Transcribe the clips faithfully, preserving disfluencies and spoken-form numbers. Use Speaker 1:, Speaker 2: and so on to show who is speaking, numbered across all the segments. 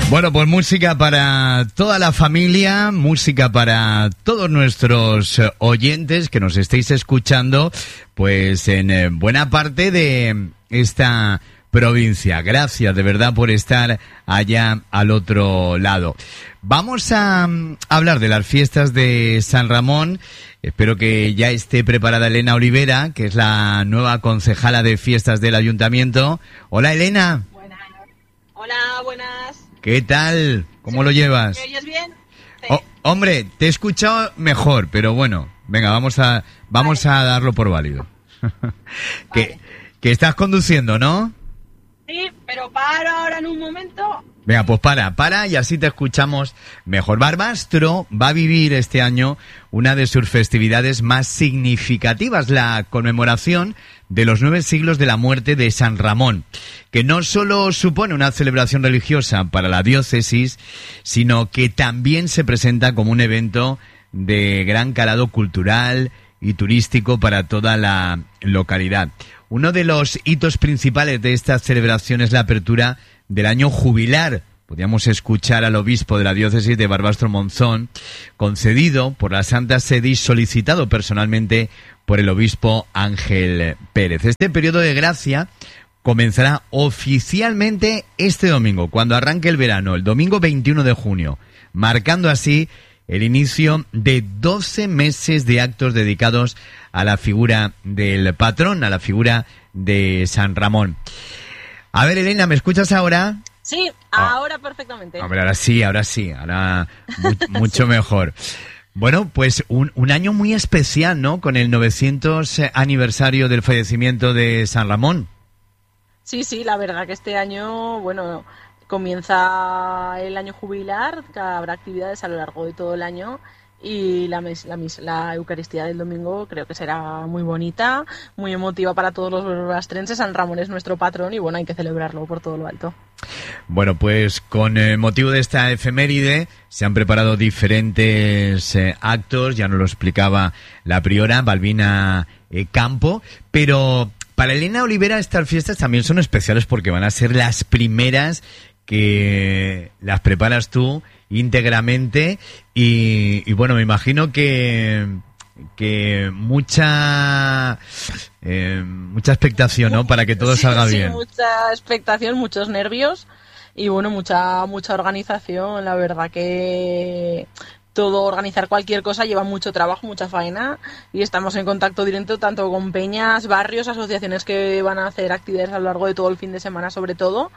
Speaker 1: Bueno, pues música para toda la familia, música para todos nuestros oyentes que nos estéis escuchando, pues en buena parte de esta provincia. Gracias de verdad por estar allá al otro lado. Vamos a hablar de las fiestas de San Ramón. Espero que ya esté preparada Elena Olivera, que es la nueva concejala de fiestas del ayuntamiento. Hola, Elena.
Speaker 2: Buenas. Hola, buenas.
Speaker 1: ¿Qué tal? ¿Cómo sí, lo llevas?
Speaker 2: ¿Me oyes bien? Sí.
Speaker 1: Oh, hombre, te he escuchado mejor, pero bueno, venga, vamos a vamos vale. a darlo por válido.
Speaker 2: Vale.
Speaker 1: que, que estás conduciendo, ¿no?
Speaker 2: Sí, pero paro ahora en un momento.
Speaker 1: Venga, pues para, para y así te escuchamos mejor. Barbastro va a vivir este año una de sus festividades más significativas, la conmemoración de los nueve siglos de la muerte de San Ramón, que no solo supone una celebración religiosa para la diócesis, sino que también se presenta como un evento de gran calado cultural y turístico para toda la localidad. Uno de los hitos principales de esta celebración es la apertura del año jubilar. Podríamos escuchar al obispo de la diócesis de Barbastro Monzón, concedido por la Santa Sede y solicitado personalmente por el obispo Ángel Pérez. Este periodo de gracia comenzará oficialmente este domingo, cuando arranque el verano, el domingo veintiuno de junio, marcando así el inicio de doce meses de actos dedicados a la figura del patrón, a la figura de San Ramón. A ver, Elena, ¿me escuchas ahora?
Speaker 2: Sí, ahora oh. perfectamente.
Speaker 1: Hombre, ahora sí, ahora sí, ahora mu- mucho mejor. Bueno, pues un, un año muy especial, ¿no? Con el novecientos aniversario del fallecimiento de San Ramón.
Speaker 2: Sí, sí, la verdad que este año, bueno, comienza el año jubilar, que habrá actividades a lo largo de todo el año. Y la, la, la Eucaristía del domingo creo que será muy bonita, muy emotiva para todos los barbastrenses. San Ramón es nuestro patrón y bueno, hay que celebrarlo por todo lo alto.
Speaker 1: Bueno, pues con eh, motivo de esta efeméride se han preparado diferentes eh, actos, ya nos lo explicaba la priora Balbina eh, Campo, pero para Elena Olivera estas fiestas también son especiales porque van a ser las primeras que las preparas tú íntegramente y, y bueno, me imagino que que mucha eh, mucha expectación, ¿no? Para que todo
Speaker 2: sí,
Speaker 1: salga
Speaker 2: sí,
Speaker 1: bien.
Speaker 2: Mucha expectación, muchos nervios y bueno, mucha mucha organización. La verdad que todo, organizar cualquier cosa lleva mucho trabajo, mucha faena y estamos en contacto directo tanto con peñas, barrios, asociaciones que van a hacer actividades a lo largo de todo el fin de semana sobre todo.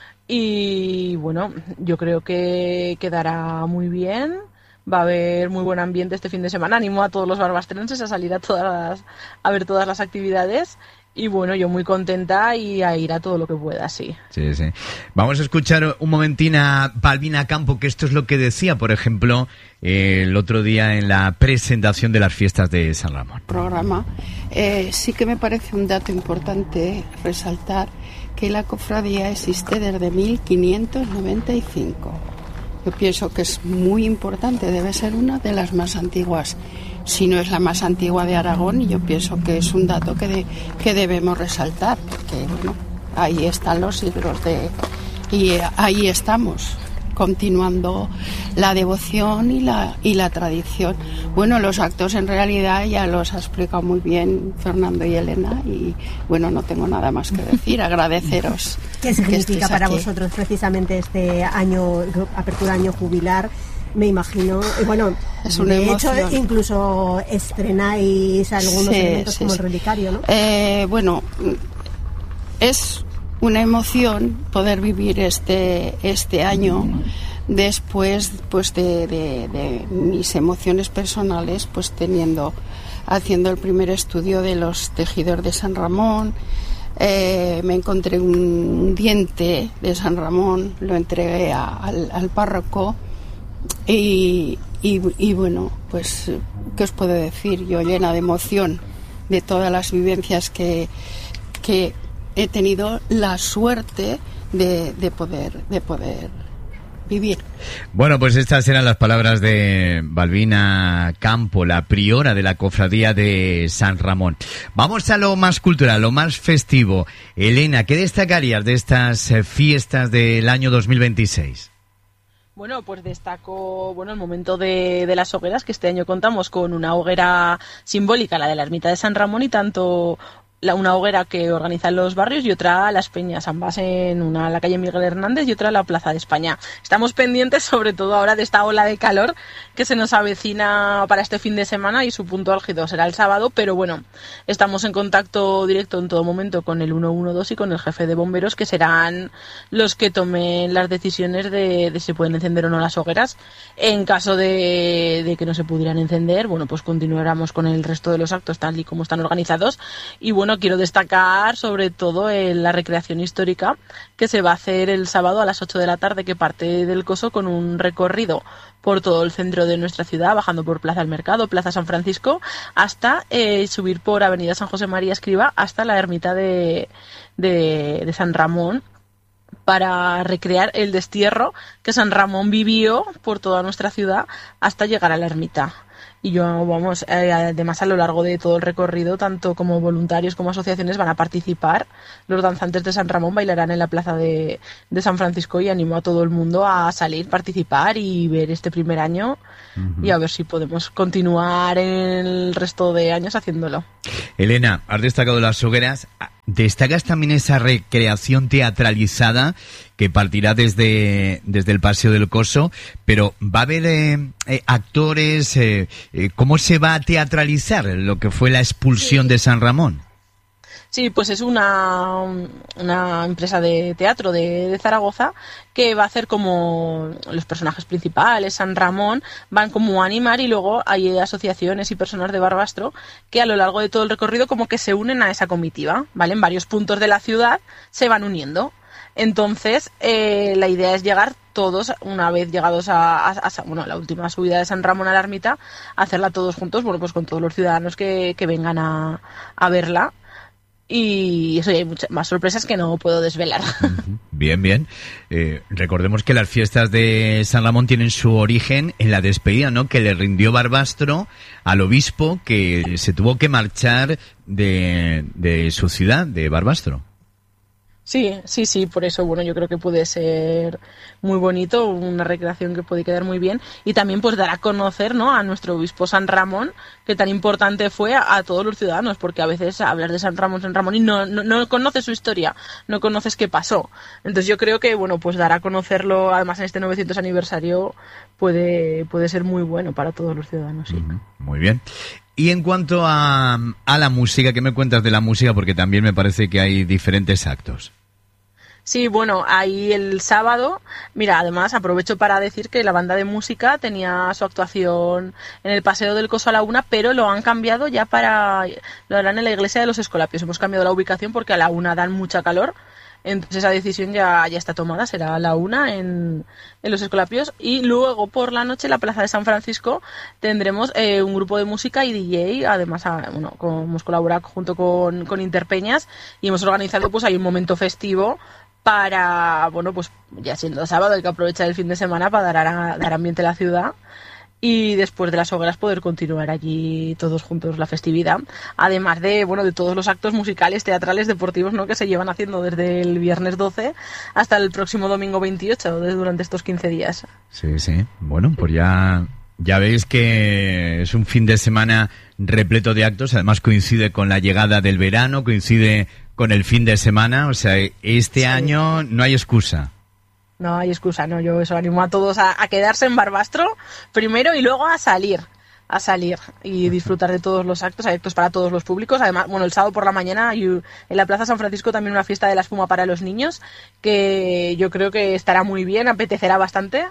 Speaker 2: Y bueno, yo creo que quedará muy bien, va a haber muy buen ambiente este fin de semana. Animo a todos los barbastrenses a salir a todas las, a ver todas las actividades y bueno, yo muy contenta y a ir a todo lo que pueda, sí.
Speaker 1: Sí, sí. Vamos a escuchar un momentín a Balbina Campo, que esto es lo que decía, por ejemplo, eh, el otro día en la presentación de las fiestas de San Ramón.
Speaker 3: Programa, eh, sí que me parece un dato importante resaltar que la cofradía existe desde mil quinientos noventa y cinco. Yo pienso que es muy importante, debe ser una de las más antiguas, si no es la más antigua de Aragón, y yo pienso que es un dato que, de, que debemos resaltar, porque bueno, ahí están los siglos de... y ahí estamos, continuando la devoción y la, y la tradición. Bueno, los actos en realidad ya los ha explicado muy bien Fernando y Elena y bueno, no tengo nada más que decir, agradeceros.
Speaker 4: ¿Qué significa para aquí vosotros precisamente este año, apertura año jubilar? Me imagino, bueno,
Speaker 3: es una
Speaker 4: de
Speaker 3: emoción.
Speaker 4: Hecho incluso estrenáis algunos
Speaker 3: sí,
Speaker 4: elementos
Speaker 3: sí,
Speaker 4: como
Speaker 3: sí.
Speaker 4: el relicario, ¿no?
Speaker 3: Eh, bueno, es una emoción poder vivir este este año después pues de, de, de mis emociones personales, pues teniendo haciendo el primer estudio de los tejidos de San Ramón. Eh, me encontré un diente de San Ramón, lo entregué a, al, al párroco y, y, y bueno, pues ¿qué os puedo decir? Yo llena de emoción de todas las vivencias que, que he tenido la suerte de, de poder de poder vivir.
Speaker 1: Bueno, pues estas eran las palabras de Balbina Campo, la priora de la cofradía de San Ramón. Vamos a lo más cultural, lo más festivo. Elena, ¿qué destacarías de estas fiestas del año dos mil veintiséis?
Speaker 2: Bueno, pues destaco bueno el momento de, de las hogueras, que este año contamos con una hoguera simbólica, la de la ermita de San Ramón, y tanto la, una hoguera que organizan los barrios y otra las peñas, ambas en una la calle Miguel Hernández y otra en la Plaza de España. Estamos pendientes sobre todo ahora de esta ola de calor que se nos avecina para este fin de semana, y su punto álgido será el sábado, pero bueno, estamos en contacto directo en todo momento con el ciento doce y con el jefe de bomberos, que serán los que tomen las decisiones de, de si pueden encender o no las hogueras. En caso de, de que no se pudieran encender, bueno, pues continuáramos con el resto de los actos tal y como están organizados. Y bueno, quiero destacar sobre todo en la recreación histórica que se va a hacer el sábado a las ocho de la tarde, que parte del Coso con un recorrido por todo el centro de nuestra ciudad, bajando por Plaza del Mercado, Plaza San Francisco, hasta eh, subir por Avenida San José María Escriba hasta la ermita de, de, de San Ramón, para recrear el destierro que San Ramón vivió por toda nuestra ciudad hasta llegar a la ermita. Y yo, vamos, eh, además a lo largo de todo el recorrido, tanto como voluntarios como asociaciones van a participar. Los danzantes de San Ramón bailarán en la plaza de, de San Francisco, y animo a todo el mundo a salir, participar y ver este primer año, uh-huh. y a ver si podemos continuar en el resto de años haciéndolo.
Speaker 1: Elena, has destacado las hogueras. Destacas también esa recreación teatralizada que partirá desde, desde el Paseo del Coso, pero ¿va a haber eh, eh, actores? Eh, eh, ¿Cómo se va a teatralizar lo que fue la expulsión sí. de San Ramón?
Speaker 2: Sí, pues es una, una empresa de teatro de, de Zaragoza que va a hacer como los personajes principales, San Ramón, van como a animar, y luego hay asociaciones y personas de Barbastro que a lo largo de todo el recorrido como que se unen a esa comitiva, ¿vale? En varios puntos de la ciudad se van uniendo. Entonces, eh, la idea es llegar todos, una vez llegados a, a, a bueno, la última subida de San Ramón a la ermita, hacerla todos juntos, bueno, pues con todos los ciudadanos que, que vengan a, a verla. Y eso, y hay muchas más sorpresas que no puedo desvelar.
Speaker 1: Bien, bien. Eh, recordemos que las fiestas de San Ramón tienen su origen en la despedida, ¿no?, que le rindió Barbastro al obispo, que se tuvo que marchar de, de su ciudad, de Barbastro.
Speaker 2: Sí, sí, sí, por eso, bueno, yo creo que puede ser muy bonito, una recreación que puede quedar muy bien, y también pues dar a conocer, ¿no?, a nuestro obispo San Ramón, que tan importante fue a, a todos los ciudadanos, porque a veces hablas de San Ramón, San Ramón y no, no, no conoces su historia, no conoces qué pasó. Entonces yo creo que, bueno, pues dar a conocerlo, además en este novecientos aniversario, puede, puede ser muy bueno para todos los ciudadanos, sí.
Speaker 1: Muy bien. Y en cuanto a, a la música, ¿qué me cuentas de la música? Porque también me parece que hay diferentes actos.
Speaker 2: Sí, bueno, ahí el sábado, mira, además aprovecho para decir que la banda de música tenía su actuación en el Paseo del Coso a la una, pero lo han cambiado ya para, lo harán en la iglesia de los Escolapios. Hemos cambiado la ubicación porque a la una dan mucha calor. Entonces esa decisión ya, ya está tomada, será a la una en, en los Escolapios, y luego por la noche en la Plaza de San Francisco tendremos eh, un grupo de música y D J, además a, bueno, con, hemos colaborado junto con, con Interpeñas y hemos organizado pues ahí un momento festivo para, bueno, pues ya siendo sábado hay que aprovechar el fin de semana para dar, a, dar ambiente a la ciudad. Y después de las hogueras poder continuar allí todos juntos la festividad, además de, bueno, de todos los actos musicales, teatrales, deportivos, ¿no?, que se llevan haciendo desde el viernes doce hasta el próximo domingo veintiocho, durante estos quince días.
Speaker 1: Sí, sí. Bueno, pues ya, ya veis que es un fin de semana repleto de actos, además coincide con la llegada del verano, coincide con el fin de semana, o sea, este sí. año no hay excusa.
Speaker 2: No hay excusa, no, yo eso animo a todos a, a quedarse en Barbastro primero y luego a salir, a salir y disfrutar de todos los actos, hay actos para todos los públicos. Además, bueno, el sábado por la mañana hay en la Plaza San Francisco también una fiesta de la espuma para los niños, que yo creo que estará muy bien, apetecerá bastante.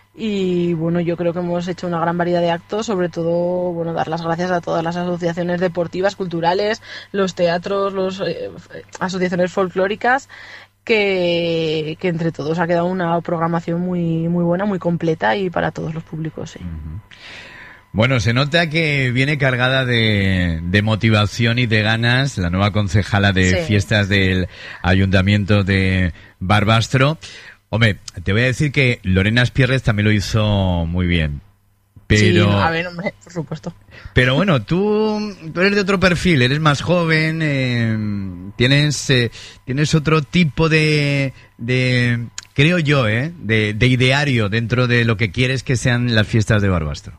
Speaker 2: Y bueno, yo creo que hemos hecho una gran variedad de actos, sobre todo, bueno, dar las gracias a todas las asociaciones deportivas, culturales, los teatros, las eh, asociaciones folclóricas, que, que entre todos ha quedado una programación muy, muy buena, muy completa y para todos los públicos, sí.
Speaker 1: Uh-huh. Bueno, se nota que viene cargada de, de motivación y de ganas la nueva concejala de sí. fiestas del Ayuntamiento de Barbastro. Hombre, te voy a decir que Lorena Espierres también lo hizo muy bien. Pero,
Speaker 2: sí, a ver, hombre, por supuesto.
Speaker 1: Pero bueno, tú, tú eres de otro perfil, eres más joven, eh, tienes, eh, tienes otro tipo de, de creo yo, ¿eh? De, de ideario dentro de lo que quieres que sean las fiestas de Barbastro.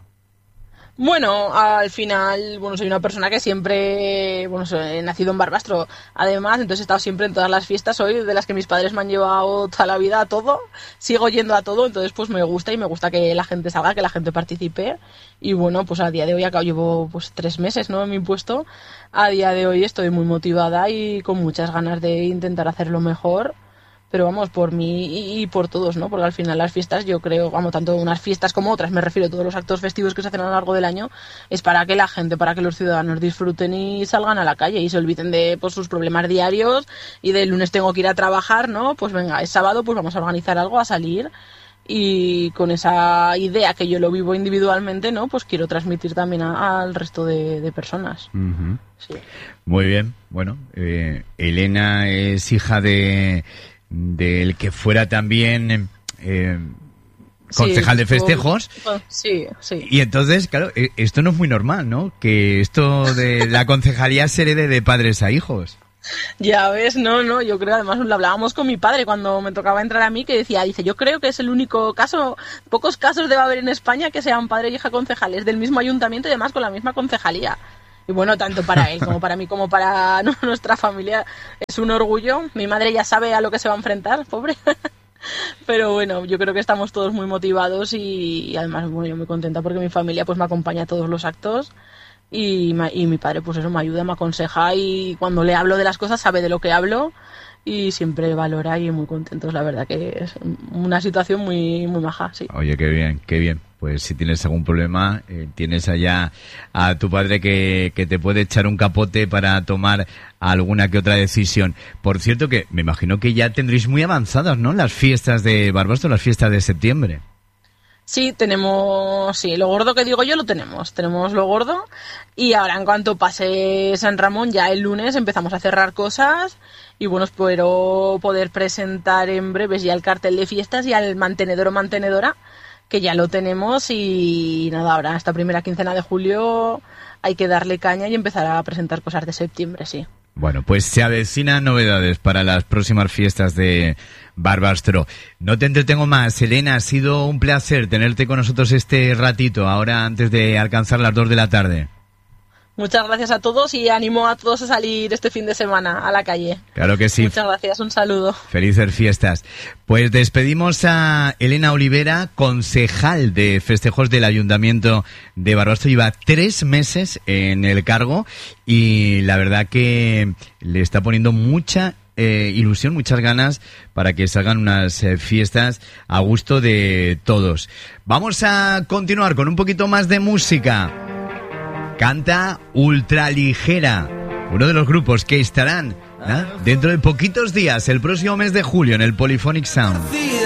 Speaker 2: Bueno, al final, bueno, soy una persona que siempre, bueno, he nacido en Barbastro, además, entonces he estado siempre en todas las fiestas, soy de las que mis padres me han llevado toda la vida a todo, sigo yendo a todo, entonces pues me gusta y me gusta que la gente salga, que la gente participe, y bueno, pues a día de hoy acabo, llevo pues tres meses, ¿no?, en mi puesto, a día de hoy estoy muy motivada y con muchas ganas de intentar hacerlo mejor. Pero vamos, por mí y por todos, ¿no? Porque al final las fiestas, yo creo, vamos, tanto unas fiestas como otras, me refiero a todos los actos festivos que se hacen a lo largo del año, es para que la gente, para que los ciudadanos disfruten y salgan a la calle y se olviden de pues, sus problemas diarios y del lunes tengo que ir a trabajar, ¿no? Pues venga, es sábado, pues vamos a organizar algo, a salir, y con esa idea que yo lo vivo individualmente, ¿no? Pues quiero transmitir también a, al resto de, de personas.
Speaker 1: Uh-huh.
Speaker 2: Sí.
Speaker 1: Muy bien, bueno, eh, Elena es hija de... del que fuera también eh, concejal sí, de festejos.
Speaker 2: Por, sí, sí.
Speaker 1: Y entonces, claro, esto no es muy normal, ¿no? Que esto de la concejalía se herede de padres a hijos.
Speaker 2: Ya ves, no, no, yo creo, además lo hablábamos con mi padre cuando me tocaba entrar a mí, que decía, dice, yo creo que es el único caso, pocos casos debe haber en España que sean padre y hija concejales del mismo ayuntamiento y además con la misma concejalía. Y bueno, tanto para él como para mí como para nuestra familia es un orgullo. Mi madre ya sabe a lo que se va a enfrentar, pobre. Pero bueno, yo creo que estamos todos muy motivados y, y además bueno, yo muy contenta porque mi familia pues me acompaña a todos los actos y, y mi padre pues eso me ayuda, me aconseja y cuando le hablo de las cosas sabe de lo que hablo y siempre valora y muy contentos. La verdad que es una situación muy, muy maja, sí.
Speaker 1: Oye, qué bien, qué bien. Pues si tienes algún problema, eh, tienes allá a tu padre que, que te puede echar un capote para tomar alguna que otra decisión. Por cierto que me imagino que ya tendréis muy avanzadas, ¿no?, las fiestas de Barbastro, las fiestas de septiembre.
Speaker 2: Sí, tenemos, sí, lo gordo que digo yo lo tenemos, tenemos lo gordo y ahora en cuanto pase San Ramón ya el lunes empezamos a cerrar cosas y bueno, espero poder presentar en breves ya el cartel de fiestas y al mantenedor o mantenedora que ya lo tenemos y nada, ahora esta primera quincena de julio hay que darle caña y empezar a presentar cosas de septiembre, sí.
Speaker 1: Bueno, pues se avecinan novedades para las próximas fiestas de Barbastro. No te entretengo más, Elena, ha sido un placer tenerte con nosotros este ratito, ahora antes de alcanzar las dos de la tarde.
Speaker 2: Muchas gracias a todos y animo a todos a salir este fin de semana a la calle.
Speaker 1: Claro que sí.
Speaker 2: Muchas gracias, un saludo.
Speaker 1: Felices fiestas. Pues despedimos a Elena Olivera, concejal de festejos del Ayuntamiento de Barbastro. Lleva tres meses en el cargo y la verdad que le está poniendo mucha eh, ilusión, muchas ganas para que salgan unas eh, fiestas a gusto de todos. Vamos a continuar con un poquito más de música. Canta Ultraligera, uno de los grupos que estarán ¿eh? dentro de poquitos días, el próximo mes de julio, en el Polyphonic Sound.